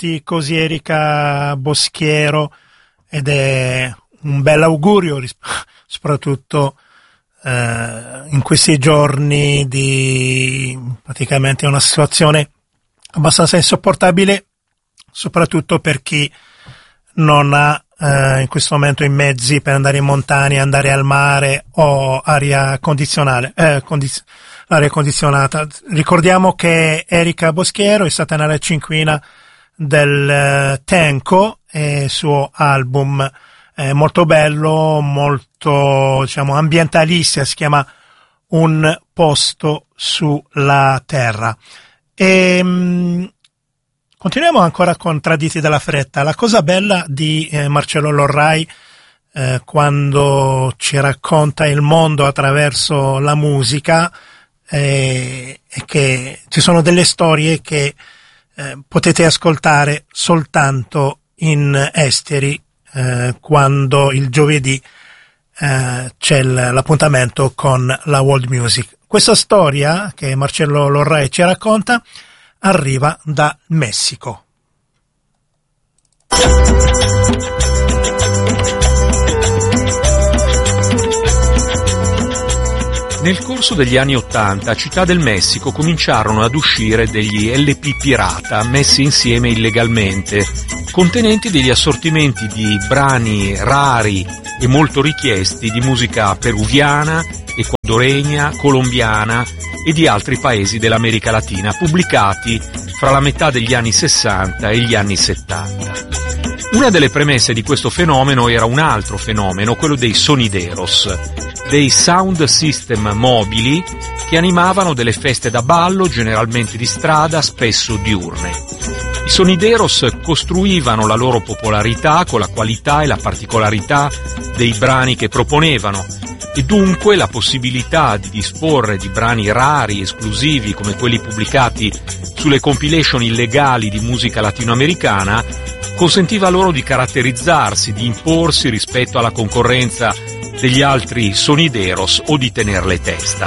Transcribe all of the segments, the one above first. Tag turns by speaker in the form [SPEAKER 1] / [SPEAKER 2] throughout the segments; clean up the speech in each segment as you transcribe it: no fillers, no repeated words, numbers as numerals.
[SPEAKER 1] ascolti così Erika Boschiero ed è un bel augurio, soprattutto in questi giorni di praticamente una situazione abbastanza insopportabile, soprattutto per chi non ha in questo momento i mezzi per andare in montagna, andare al mare o aria condizionata. Ricordiamo che Erika Boschiero è stata nella cinquina del Tenco e il suo album molto bello, molto diciamo ambientalista, si chiama Un posto sulla terra. E continuiamo ancora con Traditi dalla fretta. La cosa bella di Marcello Lorrai quando ci racconta il mondo attraverso la musica è che ci sono delle storie che potete ascoltare soltanto in esteri quando il giovedì c'è l'appuntamento con la World Music. Questa storia che Marcello Lorrai ci racconta arriva da Messico.
[SPEAKER 2] Nel corso degli anni '80 a Città del Messico cominciarono ad uscire degli LP pirata messi insieme illegalmente, contenenti degli assortimenti di brani rari e molto richiesti di musica peruviana, ecuadoregna, colombiana e di altri paesi dell'America Latina, pubblicati fra la metà degli anni 60 e gli anni 70. Una delle premesse di questo fenomeno era un altro fenomeno, quello dei sonideros, dei sound system mobili che animavano delle feste da ballo, generalmente di strada, spesso diurne. I sonideros costruivano la loro popolarità con la qualità e la particolarità dei brani che proponevano, e dunque la possibilità di disporre di brani rari, esclusivi, come quelli pubblicati sulle compilation illegali di musica latinoamericana, consentiva loro di caratterizzarsi, di imporsi rispetto alla concorrenza degli altri sonideros o di tenerle testa.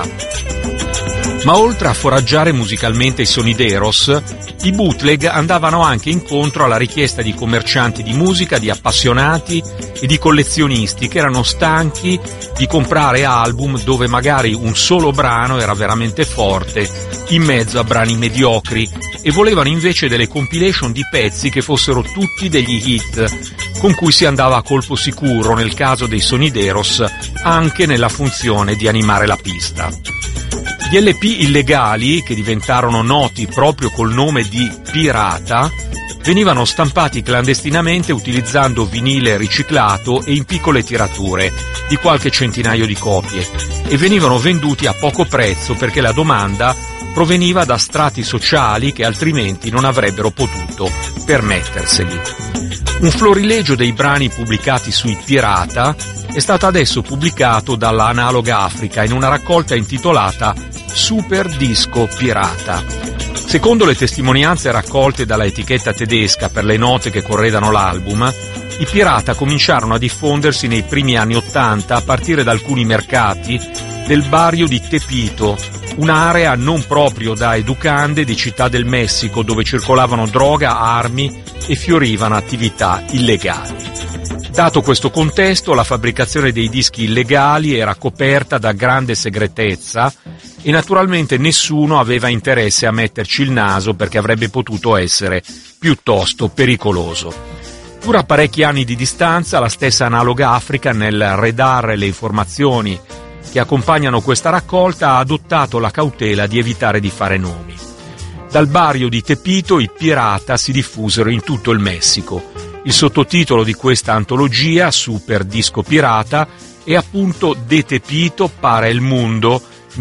[SPEAKER 2] Ma oltre a foraggiare musicalmente i sonideros, i bootleg andavano anche incontro alla richiesta di commercianti di musica, di appassionati e di collezionisti che erano stanchi di comprare album dove magari un solo brano era veramente forte in mezzo a brani mediocri e volevano invece delle compilation di pezzi che fossero tutti degli hit con cui si andava a colpo sicuro, nel caso dei sonideros, anche nella funzione di animare la pista. Gli LP illegali, che diventarono noti proprio col nome di pirata, venivano stampati clandestinamente utilizzando vinile riciclato e in piccole tirature, di qualche centinaio di copie, e venivano venduti a poco prezzo perché la domanda proveniva da strati sociali che altrimenti non avrebbero potuto permetterseli. Un florilegio dei brani pubblicati sui pirata è stato adesso pubblicato dalla Analoga Africa in una raccolta intitolata Super Disco Pirata. Secondo le testimonianze raccolte dalla etichetta tedesca per le note che corredano l'album, i pirata cominciarono a diffondersi nei primi anni '80 a partire da alcuni mercati del barrio di Tepito, un'area non proprio da educande di Città del Messico dove circolavano droga, armi e fiorivano attività illegali. Dato questo contesto, la fabbricazione dei dischi illegali era coperta da grande segretezza e naturalmente nessuno aveva interesse a metterci il naso perché avrebbe potuto essere piuttosto pericoloso. Pur a parecchi anni di distanza, la stessa Analoga Africa, nel redare le informazioni che accompagnano questa raccolta, ha adottato la cautela di evitare di fare nomi. Dal barrio di Tepito i pirata si diffusero in tutto il Messico. Il sottotitolo di questa antologia, Super Disco Pirata, è appunto De Tepito para el Mundo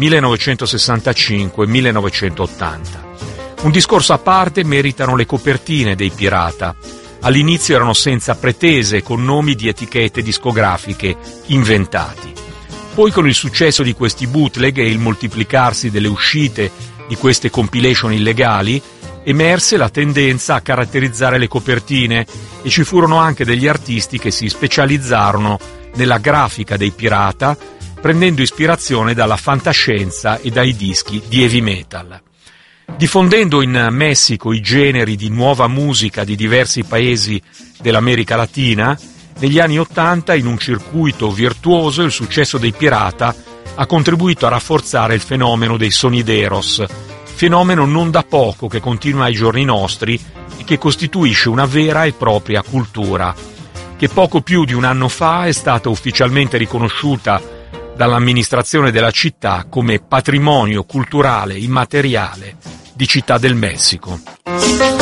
[SPEAKER 2] 1965-1980. Un discorso a parte meritano le copertine dei pirata. All'inizio erano senza pretese, con nomi di etichette discografiche inventati. Poi, con il successo di questi bootleg e il moltiplicarsi delle uscite di queste compilation illegali, emerse la tendenza a caratterizzare le copertine e ci furono anche degli artisti che si specializzarono nella grafica dei pirata, prendendo ispirazione dalla fantascienza e dai dischi di heavy metal. Diffondendo in Messico i generi di nuova musica di diversi paesi dell'America Latina, negli anni '80, in un circuito virtuoso, il successo dei Pirata ha contribuito a rafforzare il fenomeno dei sonideros, fenomeno non da poco che continua ai giorni nostri e che costituisce una vera e propria cultura, che poco più di un anno fa è stata ufficialmente riconosciuta dall'amministrazione della città come patrimonio culturale immateriale di Città del Messico.